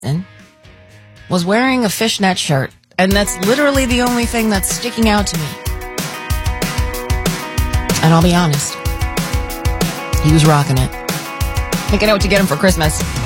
and was wearing a fishnet shirt. And that's literally the only thing that's sticking out to me. And I'll be honest, he was rocking it. I think I know what to get him for Christmas.